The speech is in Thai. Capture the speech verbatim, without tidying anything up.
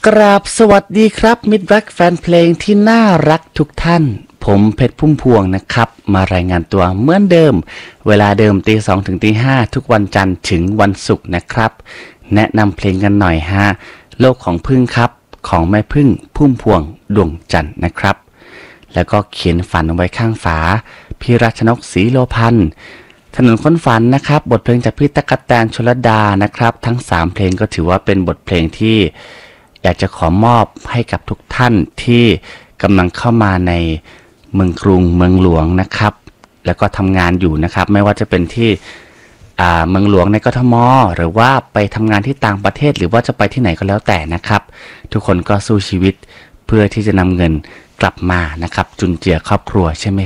กราบสวัสดีครับมิตรรักแฟนเพลงที่น่ารักทุกท่านผมเพชรพุ่มพวงนะครับมารายงานตัวเหมือนเดิมเวลาเดิมตีสองถึงตีห้าทุกวันจันทร์ถึงวันศุกร์นะครับแนะนำเพลงกันหน่อยฮะโลกของพึ่งครับของแม่พึ่งพุ่มพวงดวงจันทร์นะครับแล้วก็เขียนฝันเอาไว้ข้างฝาพี่รัชนกศรีโลพันธ์ถนนค้นฝันนะครับบทเพลงจากพี่ตั๊กแตนชลดานะครับทั้งสามเพลงก็ถือว่าเป็นบทเพลงที่อยากจะขอมอบให้กับทุกท่านที่กำลังเข้ามาในเมืองกรุงเมืองหลวงนะครับแล้วก็ทำงานอยู่นะครับไม่ว่าจะเป็นที่เมืองหลวงในกทมหรือว่าไปทำงานที่ต่างประเทศหรือว่าจะไปที่ไหนก็แล้วแต่นะครับทุกคนก็สู้ชีวิตเพื่อที่จะนำเงินกลับมานะครับจุนเจือครอบครัวใช่ไหม